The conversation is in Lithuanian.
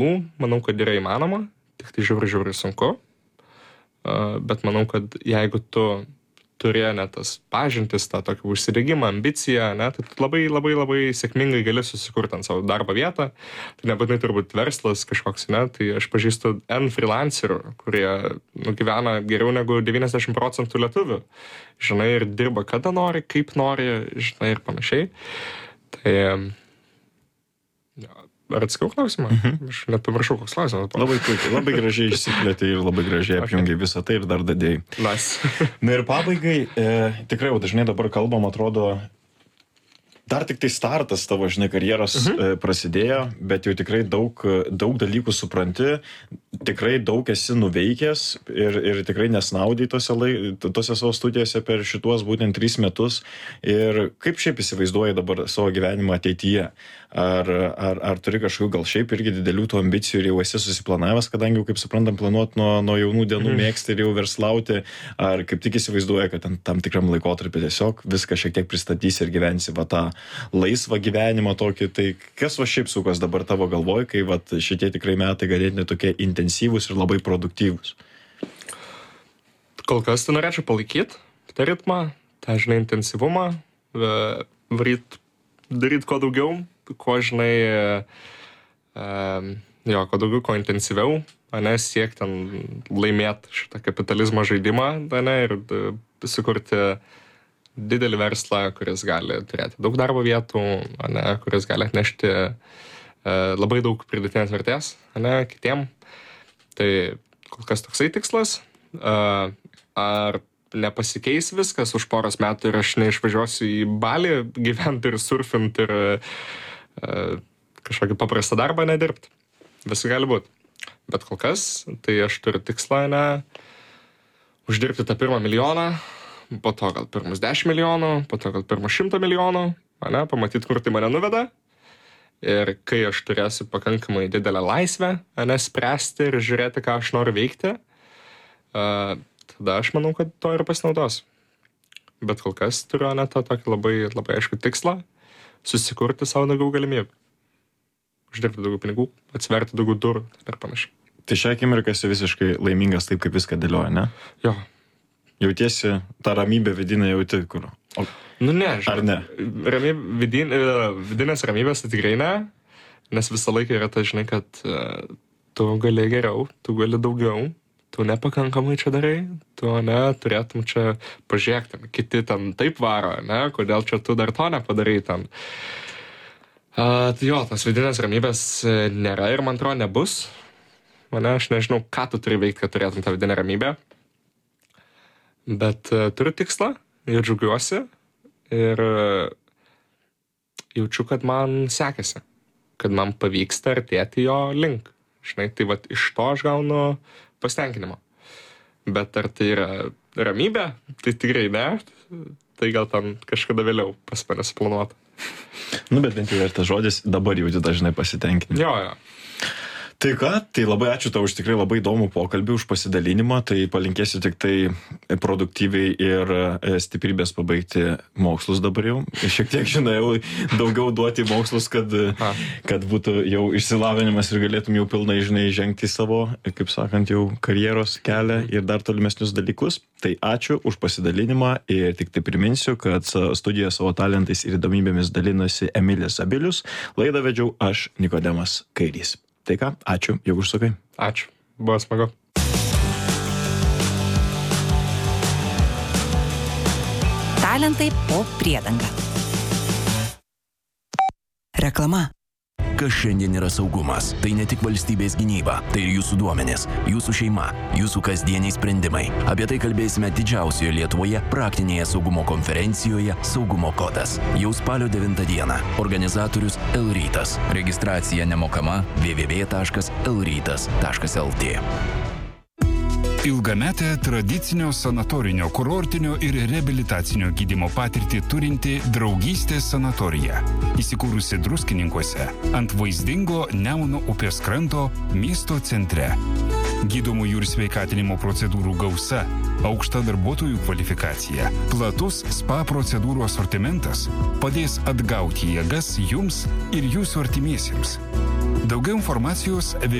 Manau, kad yra įmanoma, tik tai žiauriai sunku. Bet manau, kad jeigu tu turi net tas pažintis, tą tokį užsidegimą, ambiciją, ne, tai labai sėkmingai gali susikurti ant savo darbo vietą. Tai nebūtinai turbūt verslas kažkoks, ne, tai aš pažįstu N freelancerių, kurie gyvena geriau negu 90% lietuvių. Žinai, ir dirba kada nori, kaip nori, žinai, ir panašiai. Tai ar atskau klausimą? Aš net pamiršau, koks klausimas. Labai puikiai, labai gražiai išsiplėtė ir labai gražiai apjungiai visą tai ir dar dadėjai. Na ir pabaigai, tikrai jau dažnai dabar kalbam, atrodo, dar tik tai startas tavo, žinai, karjeros prasidėjo, bet jau tikrai daug dalykų supranti, tikrai daug esi nuveikęs ir tikrai nesnaudai tose savo studijose per šituos būtent 3 metus. Ir kaip šiaip įsivaizduoji dabar savo gyvenimą ateityje? Ar turi kažkokių gal šiaip irgi didelių tų ambicijų ir jau esi susiplanavęs, kadangi jau, kaip suprantam, planuot nuo jaunų dienų mėgsti ir jau verslauti, ar kaip tik įsivaizduoji, kad tam tikram laikotarpį tiesiog viską šiek tiek pristatysi ir gyvensi va tą laisvą gyvenimą tokį, tai kas va šiaip sukas dabar tavo galvoj, kai va šitie tikrai metai ganėtinai tokie intensyvūs ir labai produktyvūs? Kol kas tai norėčiau palaikyti tą ritmą, tą, žinai, intensyvumą, daryti kuo daugiau, kuo, žinai, kuo daugiau, kuo intensyviau, siekti ten laimėti šitą kapitalizmo žaidimą, ir sukurti didelį verslą, kuris gali turėti daug darbo vietų, kuris gali atnešti labai daug pridėtinės vertės kitiem. Tai kol kas toksai tikslas. Ar nepasikeis viskas už poros metų ir aš neišvažiuosiu į Balį gyventi ir surfinti ir kažkokį paprastą darbą nedirbti. Visi gali būti. Bet kol kas, tai aš turiu tikslą, uždirbti tą pirmą milijoną, po to gal pirmus 10 milijonų, po to gal pirmus 100 milijonų, pamatyti, kur tai mane nuveda. Ir kai aš turėsiu pakankamai didelę laisvę, spręsti ir žiūrėti, ką aš noriu veikti, tada aš manau, kad to ir pasinaudos. Bet kol kas turiu tą tokį labai aišku tikslą susikurti savo daugiau galimybių. Uždirbti daugiau pinigų, atsiverti daugiau durų ir panašiai. Tai šią akimirką esi visiškai laimingas taip, kaip viską dėlioja, ne? Jo. Jautiesi tą ramybę vidinę jauti, kur? Ne, ar ne? Vidinės ramybės tai tikrai ne, nes visą laiką yra tai, žinai, kad tu gali geriau, tu gali daugiau, tu nepakankamai čia darai, tu turėtum čia pažiūrėti, kiti ten taip varo, kodėl čia tu dar to nepadarai ten. Tai jo, tas vidinės ramybės nėra ir man atrodo nebus. Aš nežinau, ką tu turi veikti, kad turėtum tą vidinę ramybę. Bet turiu tikslą ir džiaugiuosi ir jaučiu, kad man sekasi, kad man pavyksta artėti jo link. Žinai, tai iš to aš gaunu pasitenkinimo. Bet ar tai yra ramybė? Tai tikrai ne. Tai gal ten kažkada vėliau pas mane suplanuota. Bet bent jau ir tas žodis dabar jauti dažnai pasitenkinimą. Jo. Tai ką, tai labai ačiū tau už tikrai labai įdomų pokalbį, už pasidalinimą, tai palinkėsiu tik tai produktyviai ir stiprybės pabaigti mokslus dabar jau. Šiek tiek, žinai, daugiau duoti mokslus, kad būtų jau išsilavinimas ir galėtum jau pilnai, žinai, žengti savo, kaip sakant, jau karjeros kelią ir dar tolimesnius dalykus. Tai ačiū už pasidalinimą ir tik tai priminsiu, kad studijoje savo talentais ir įdomybėmis dalinosi Emilis Zabilius. Laidą vedžiau aš, Nikodemas Kairys. Tai ką, ačiū, jau užsukai. Ačiū, buvo smagu. Talentai po priedanga. Reklama. Kas šiandien yra saugumas? Tai ne tik valstybės gynyba, tai ir jūsų duomenys, jūsų šeima, jūsų kasdieniai sprendimai. Apie tai kalbėsime didžiausioje Lietuvoje praktinėje saugumo konferencijoje Saugumo kodas. Jau spalio 9 dieną. Organizatorius L-Rytas. Registracija nemokama www.lrytas.lt. Ilgametę tradicinio sanatorinio, kurortinio ir reabilitacinio gydymo patirtį turinti Draugystės sanatorija. Įsikūrusi Druskininkuose ant vaizdingo Nemuno upės kranto miesto centre. Gydomųjų ir sveikatinimo procedūrų gausa, aukšta darbuotojų kvalifikacija, platus spa procedūrų asortimentas padės atgauti jėgas jums ir jūsų artimiesiems. Daugiau informacijos